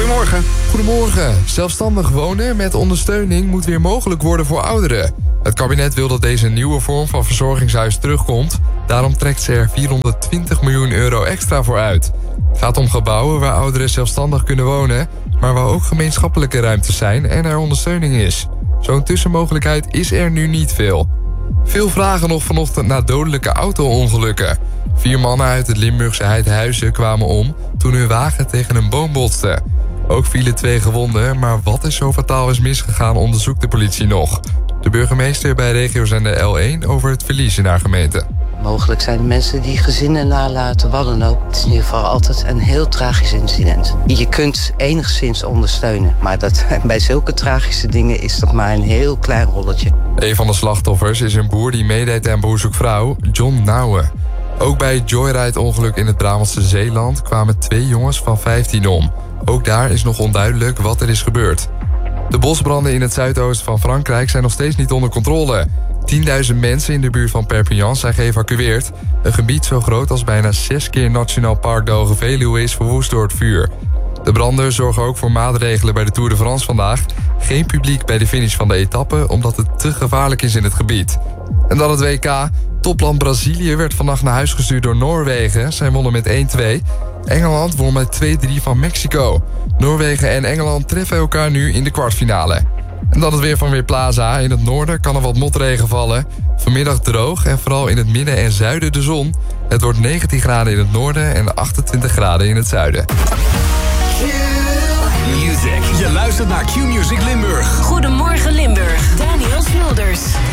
Goedemorgen. Goedemorgen. Zelfstandig wonen met ondersteuning moet weer mogelijk worden voor ouderen. Het kabinet wil dat deze nieuwe vorm van verzorgingshuis terugkomt. Daarom trekt ze er 420 miljoen euro extra voor uit. Het gaat om gebouwen waar ouderen zelfstandig kunnen wonen, maar waar ook gemeenschappelijke ruimtes zijn en er ondersteuning is. Zo'n tussenmogelijkheid is er nu niet veel. Veel vragen nog vanochtend na dodelijke auto-ongelukken. 4 mannen uit het Limburgse Heidhuizen kwamen om toen hun wagen tegen een boom botste. Ook vielen 2 gewonden, maar wat er zo fataal is misgegaan onderzoekt de politie nog. De burgemeester bij regiozender L1 over het verlies in haar gemeente. Mogelijk zijn de mensen die gezinnen nalaten, wat dan ook. Het is in ieder geval altijd een heel tragisch incident. Je kunt enigszins ondersteunen, maar bij zulke tragische dingen is dat maar een heel klein rolletje. Een van de slachtoffers is een boer die meedeed aan Boer zoekt vrouw, John Nouwen. Ook bij het Joyride-ongeluk in het Brabantse Zeeland kwamen 2 jongens van 15 om. Ook daar is nog onduidelijk wat er is gebeurd. De bosbranden in het zuidoosten van Frankrijk zijn nog steeds niet onder controle. 10.000 mensen in de buurt van Perpignan zijn geëvacueerd. Een gebied zo groot als bijna 6 keer Nationaal Park de Hoge Veluwe is verwoest door het vuur. De branden zorgen ook voor maatregelen bij de Tour de France vandaag. Geen publiek bij de finish van de etappe, omdat het te gevaarlijk is in het gebied. En dan het WK. Topland Brazilië werd vannacht naar huis gestuurd door Noorwegen. Zij wonnen met 1-2. Engeland won met 2-3 van Mexico. Noorwegen en Engeland treffen elkaar nu in de kwartfinale. En dan het weer van Weerplaza. In het noorden kan er wat motregen vallen. Vanmiddag droog en vooral in het midden en zuiden de zon. Het wordt 19 graden in het noorden en 28 graden in het zuiden. Music. Je luistert naar Q-Music Limburg. Goedemorgen Limburg. Daniel Smulders.